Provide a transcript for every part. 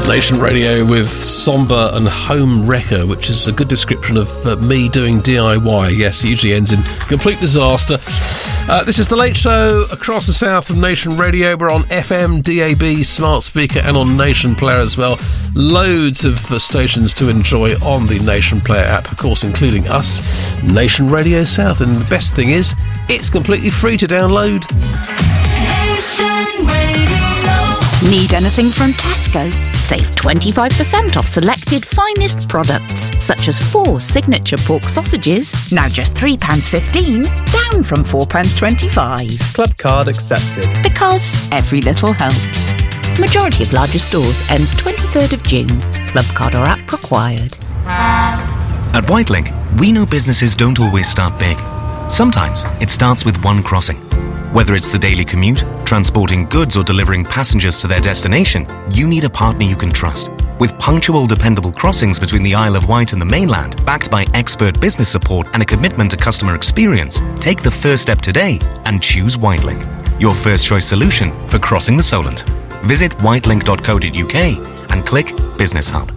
Nation Radio with Somber and Home Wrecker, which is a good description of me doing DIY. Yes, it usually ends in complete disaster. This is The Late Show across the south from Nation Radio. We're on FM, DAB, smart speaker and on Nation Player as well. Loads of stations to enjoy on the Nation Player app, of course, including us, Nation Radio South. And the best thing is, it's completely free to download. Nation Radio. Need anything from Tesco? Save 25% off selected finest products, such as 4 signature pork sausages, now just £3.15, down from £4.25. Club card accepted. Because every little helps. Majority of larger stores ends 23rd of June. Club card or app required. At Whitelink, we know businesses don't always start big. Sometimes it starts with one crossing. Whether it's the daily commute, transporting goods or delivering passengers to their destination, you need a partner you can trust. With punctual, dependable crossings between the Isle of Wight and the mainland, backed by expert business support and a commitment to customer experience, take the first step today and choose Whitelink, your first choice solution for crossing the Solent. Visit whitelink.co.uk and click Business Hub.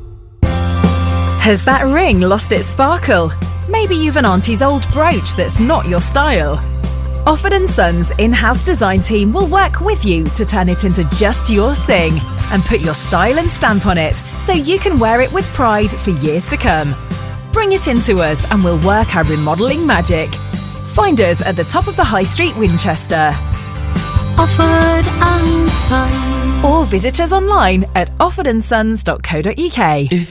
Has that ring lost its sparkle? Maybe you've an auntie's old brooch that's not your style. Offord & Sons in-house design team will work with you to turn it into just your thing and put your style and stamp on it so you can wear it with pride for years to come. Bring it into us and we'll work our remodelling magic. Find us at the top of the High Street, Winchester. Offord & Sons. Or visit us online at offordandsons.co.uk.